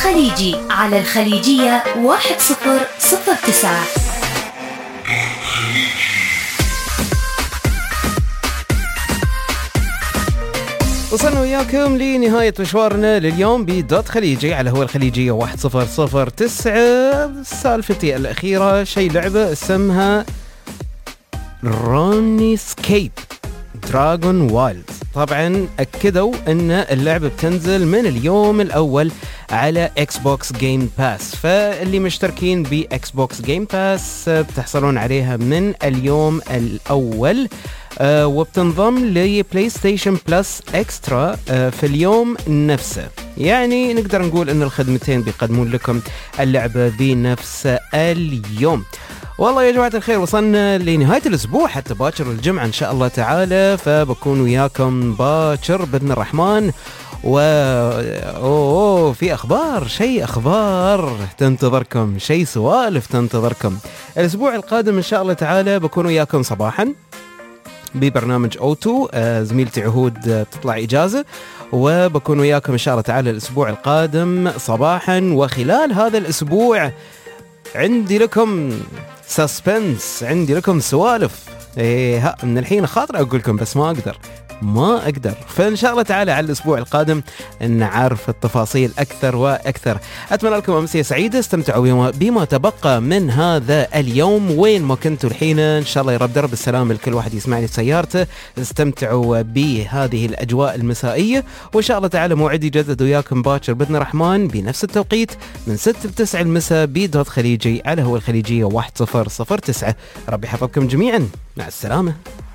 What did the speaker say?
خليجي على الخليجية 1009. وصلنا وياكم لنهاية مشوارنا لليوم بدوت خليجي على هو الخليجية 1009. سالفتي الأخيرة شيء لعبة اسمها روني سكيب دراغون وايلد. طبعا أكدوا أن اللعبة بتنزل من اليوم الأول على اكس بوكس جيم باس، فاللي مشتركين باكس بوكس جيم باس بتحصلون عليها من اليوم الأول، وبتنضم لبلاي ستيشن بلس اكسترا في اليوم نفسه. يعني نقدر نقول ان الخدمتين بيقدمون لكم اللعبة بنفس اليوم. والله يا جماعة الخير وصلنا لنهاية الأسبوع، حتى باكر الجمعة إن شاء الله تعالى، فبكون وياكم باكر بإذن الرحمن. في أخبار تنتظركم، شيء سوالف تنتظركم الأسبوع القادم إن شاء الله تعالى. بكون وياكم صباحا ببرنامج أوتو، زميلتي عهود بتطلع إجازة، وبكون وياكم إن شاء الله تعالى الأسبوع القادم صباحا. وخلال هذا الأسبوع عندي لكم سسبنس، عندي لكم سوالف. من الحين خاطر أقول لكم بس ما أقدر. فإن شاء الله تعالى على الأسبوع القادم نعرف التفاصيل أكثر وأكثر. أتمنى لكم أمسية سعيدة، استمتعوا بما تبقى من هذا اليوم وين ما كنتوا الحين. إن شاء الله يا رب درب السلام لكل واحد يسمعني في سيارته. استمتعوا بهذه الأجواء المسائية، وإن شاء الله تعالى موعدي جدد وياكم باكر بإذن الرحمن بنفس التوقيت من 6 ل 9 المساء بدوت خليجي على هو الخليجية 1009. ربي يحفظكم جميعا، مع السلامة.